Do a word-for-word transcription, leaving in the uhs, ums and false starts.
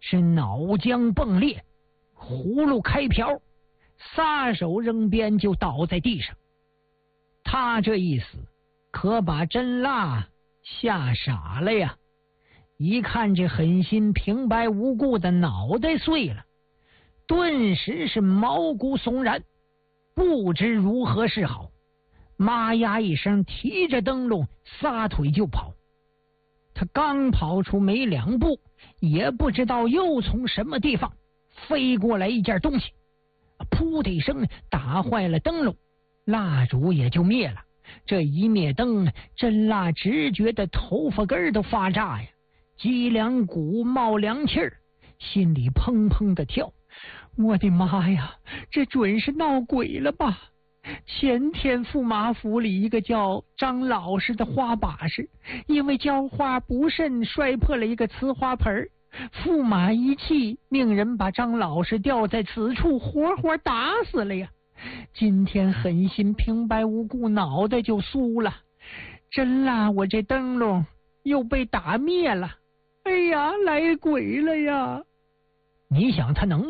是脑浆迸裂，葫芦开瓢，撒手扔鞭就倒在地上。他这一死可把真腊吓傻了呀！一看这狠心平白无故的脑袋碎了，顿时是毛骨悚然，不知如何是好。妈呀一声，提着灯笼撒腿就跑。他刚跑出没两步，也不知道又从什么地方飞过来一件东西，噗的一声打坏了灯笼，蜡烛也就灭了。这一灭灯，真腊直觉得头发根都发炸呀，脊梁骨冒凉气儿，心里砰砰的跳。我的妈呀，这准是闹鬼了吧！前天驸马府里一个叫张老实的花把式，因为浇花不慎摔破了一个瓷花盆，驸马一气，命人把张老实吊在此处，活活打死了呀！今天狠心平白无故脑袋就酥了，真啦，我这灯笼又被打灭了，哎呀，来鬼了呀！你想他能